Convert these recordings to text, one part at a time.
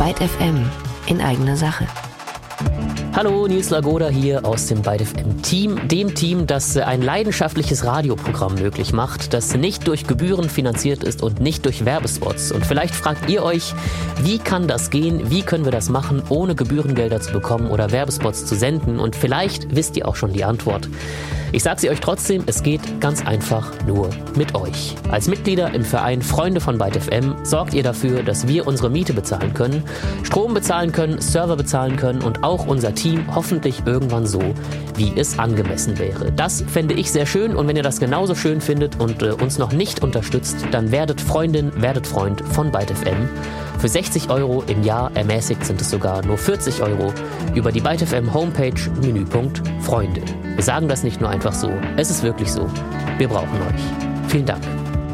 Byte FM in eigener Sache. Hallo, Nils Lagoda hier aus dem Byte FM Team, dem Team, das ein leidenschaftliches Radioprogramm möglich macht, das nicht durch Gebühren finanziert ist und nicht durch Werbespots. Und vielleicht fragt ihr euch, wie kann das gehen, wie können wir das machen, ohne Gebührengelder zu bekommen oder Werbespots zu senden? Und vielleicht wisst ihr auch schon die Antwort. Ich sage sie euch trotzdem, es geht ganz einfach nur mit euch. Als Mitglieder im Verein Freunde von Byte FM sorgt ihr dafür, dass wir unsere Miete bezahlen können, Strom bezahlen können, Server bezahlen können und auch unser Team hoffentlich irgendwann so, wie es angemessen wäre. Das fände ich sehr schön und wenn ihr das genauso schön findet und uns noch nicht unterstützt, dann werdet Freundin, werdet Freund von Byte FM. Für 60 € im Jahr, ermäßigt sind es sogar nur 40 € über die Byte FM Homepage, Menüpunkt Freunde. Wir sagen das nicht nur einfach so, es ist wirklich so. Wir brauchen euch. Vielen Dank.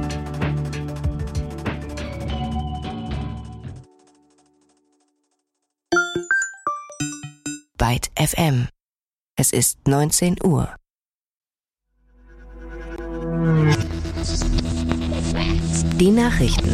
Byte FM. Es ist 19 Uhr. Die Nachrichten.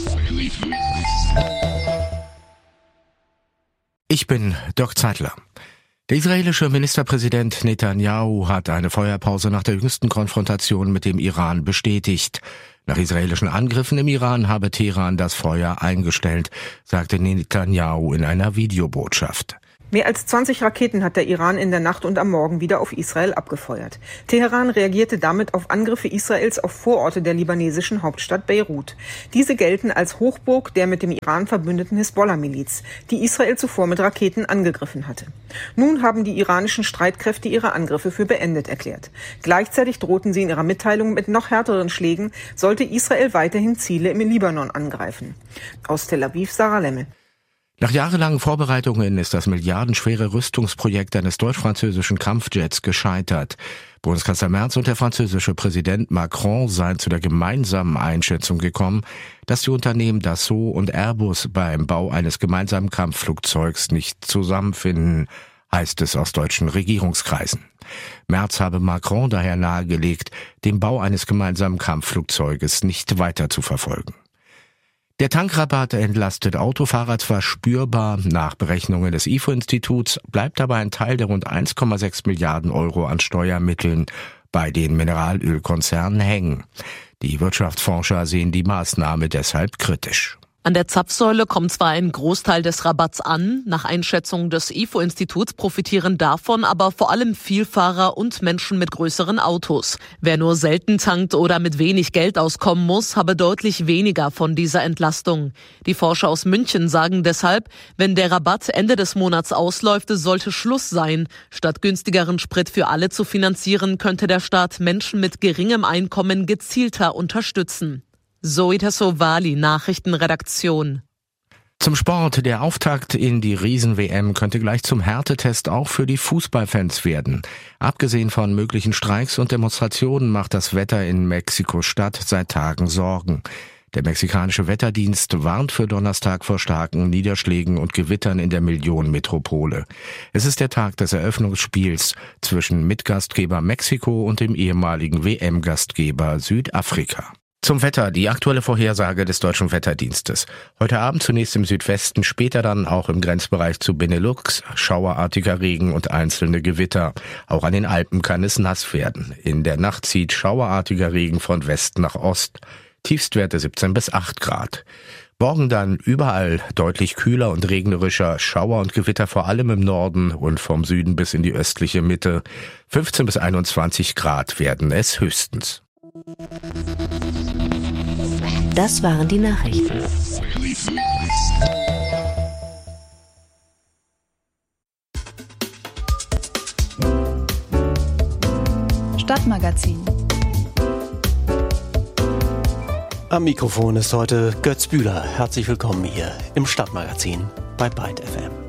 Ich bin Dirk Zeitler. Der israelische Ministerpräsident Netanyahu hat eine Feuerpause nach der jüngsten Konfrontation mit dem Iran bestätigt. Nach israelischen Angriffen im Iran habe Teheran das Feuer eingestellt, sagte Netanyahu in einer Videobotschaft. Mehr als 20 Raketen hat der Iran in der Nacht und am Morgen wieder auf Israel abgefeuert. Teheran reagierte damit auf Angriffe Israels auf Vororte der libanesischen Hauptstadt Beirut. Diese gelten als Hochburg der mit dem Iran verbündeten Hisbollah-Miliz, die Israel zuvor mit Raketen angegriffen hatte. Nun haben die iranischen Streitkräfte ihre Angriffe für beendet erklärt. Gleichzeitig drohten sie in ihrer Mitteilung mit noch härteren Schlägen, sollte Israel weiterhin Ziele im Libanon angreifen. Aus Tel Aviv, Sarah Lemmel. Nach jahrelangen Vorbereitungen ist das milliardenschwere Rüstungsprojekt eines deutsch-französischen Kampfjets gescheitert. Bundeskanzler Merz und der französische Präsident Macron seien zu der gemeinsamen Einschätzung gekommen, dass die Unternehmen Dassault und Airbus beim Bau eines gemeinsamen Kampfflugzeugs nicht zusammenfinden, heißt es aus deutschen Regierungskreisen. Merz habe Macron daher nahegelegt, den Bau eines gemeinsamen Kampfflugzeuges nicht weiter zu verfolgen. Der Tankrabatt entlastet Autofahrer zwar spürbar, nach Berechnungen des IFO-Instituts bleibt aber ein Teil der rund 1,6 Milliarden € an Steuermitteln bei den Mineralölkonzernen hängen. Die Wirtschaftsforscher sehen die Maßnahme deshalb kritisch. An der Zapfsäule kommt zwar ein Großteil des Rabatts an, nach Einschätzung des IFO-Instituts profitieren davon aber vor allem Vielfahrer und Menschen mit größeren Autos. Wer nur selten tankt oder mit wenig Geld auskommen muss, habe deutlich weniger von dieser Entlastung. Die Forscher aus München sagen deshalb, wenn der Rabatt Ende des Monats ausläuft, sollte Schluss sein. Statt günstigeren Sprit für alle zu finanzieren, könnte der Staat Menschen mit geringem Einkommen gezielter unterstützen. Zoe Tassovali, Nachrichtenredaktion. Zum Sport. Der Auftakt in die Riesen-WM könnte gleich zum Härtetest auch für die Fußballfans werden. Abgesehen von möglichen Streiks und Demonstrationen macht das Wetter in Mexiko-Stadt seit Tagen Sorgen. Der mexikanische Wetterdienst warnt für Donnerstag vor starken Niederschlägen und Gewittern in der Millionenmetropole. Es ist der Tag des Eröffnungsspiels zwischen Mitgastgeber Mexiko und dem ehemaligen WM-Gastgeber Südafrika. Zum Wetter, die aktuelle Vorhersage des deutschen Wetterdienstes. Heute Abend zunächst im Südwesten, später dann auch im Grenzbereich zu Benelux, schauerartiger Regen und einzelne Gewitter. Auch an den Alpen kann es nass werden. In der Nacht zieht schauerartiger Regen von West nach Ost. Tiefstwerte 17 bis 8 Grad. Morgen dann überall deutlich kühler und regnerischer, Schauer und Gewitter vor allem im Norden und vom Süden bis in die östliche Mitte. 15 bis 21 Grad werden es höchstens. Das waren die Nachrichten. Stadtmagazin. Am Mikrofon ist heute Götz Bühler. Herzlich willkommen hier im Stadtmagazin bei Byte FM.